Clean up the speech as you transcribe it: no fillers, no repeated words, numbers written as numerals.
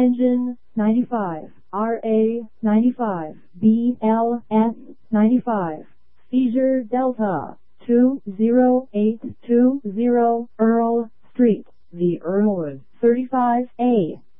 Engine 95, RA 95, BLS 95, Seizure Delta 20820 Earl Street, The Earlwood 35A.